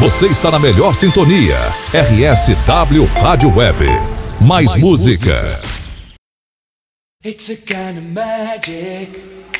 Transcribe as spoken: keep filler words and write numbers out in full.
Você está na melhor sintonia. R S W Rádio Web. Mais, Mais música. música. It's a kind of magic.